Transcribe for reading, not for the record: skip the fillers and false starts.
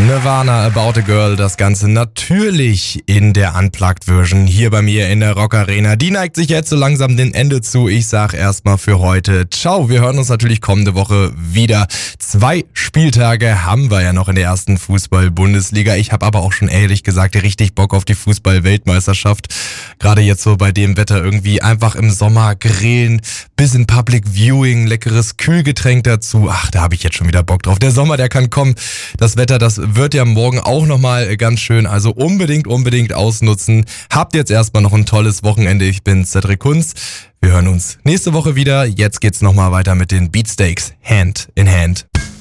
Nirvana, About a Girl, das Ganze natürlich in der Unplugged-Version hier bei mir in der Rock Arena. Die neigt sich jetzt so langsam dem Ende zu. Ich sag erstmal für heute ciao. Wir hören uns natürlich kommende Woche wieder. 2 Spieltage haben wir ja noch in der ersten Fußball-Bundesliga. Ich habe aber auch schon ehrlich gesagt richtig Bock auf die Fußball-Weltmeisterschaft. Gerade jetzt so bei dem Wetter irgendwie einfach im Sommer grillen, bisschen Public Viewing, leckeres Kühlgetränk dazu. Ach, da habe ich jetzt schon wieder Bock drauf. Der Sommer, der kann kommen. Das Wetter, das wird ja morgen auch nochmal ganz schön. Also unbedingt ausnutzen. Habt jetzt erstmal noch ein tolles Wochenende. Ich bin Cedric Kunz. Wir hören uns nächste Woche wieder. Jetzt geht's nochmal weiter mit den Beatsteaks Hand in Hand.